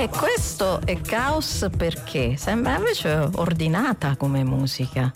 E questo è caos perché sembra invece ordinata come musica.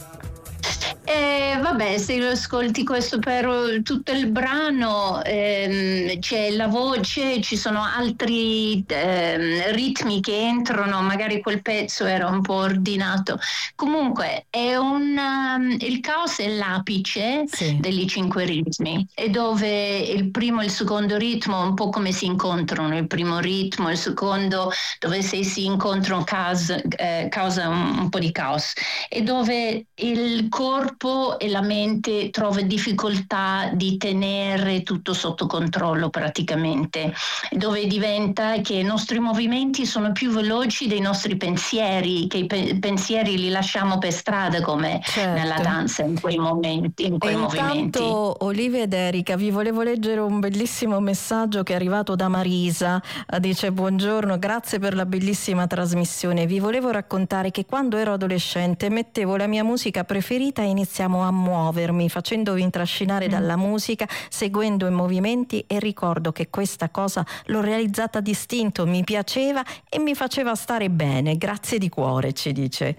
Vabbè, se lo ascolti questo per tutto il brano, c'è la voce, ci sono altri ritmi che entrano, magari quel pezzo era un po' ordinato. Comunque è il caos è l'apice degli 5 ritmi, e dove il primo e il secondo ritmo un po' come si incontrano, il primo ritmo, il secondo, dove se si incontrano causa un po' di caos, e dove il corpo e la mente trova difficoltà di tenere tutto sotto controllo praticamente, dove diventa che i nostri movimenti sono più veloci dei nostri pensieri, che i pensieri li lasciamo per strada come nella danza in quei momenti, in quei movimenti. Intanto Olivia ed Erika, vi volevo leggere un bellissimo messaggio che è arrivato da Marisa. Dice: buongiorno, grazie per la bellissima trasmissione, vi volevo raccontare che quando ero adolescente mettevo la mia musica preferita e iniziamo a muovermi facendomi intrascinare dalla musica, seguendo i movimenti, e ricordo che questa cosa l'ho realizzata a distinto, mi piaceva e mi faceva stare bene, grazie di cuore, ci dice.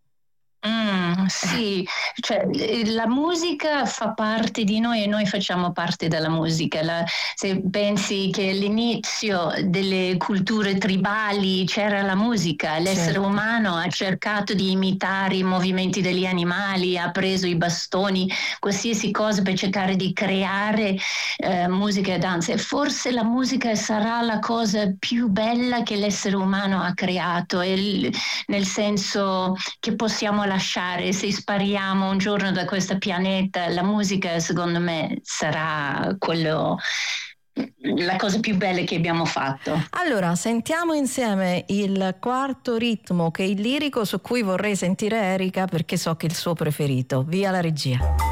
Sì, cioè la musica fa parte di noi e noi facciamo parte della musica. Se pensi che all'inizio delle culture tribali c'era la musica, l'essere umano ha cercato di imitare i movimenti degli animali, ha preso i bastoni, qualsiasi cosa per cercare di creare musica e danza. E forse la musica sarà la cosa più bella che l'essere umano ha creato, nel senso che possiamo lasciare, se spariamo un giorno da questo pianeta, la musica secondo me sarà la cosa più bella che abbiamo fatto. Allora, sentiamo insieme il quarto ritmo, che è il lirico, su cui vorrei sentire Erika perché so che è il suo preferito. Via la regia.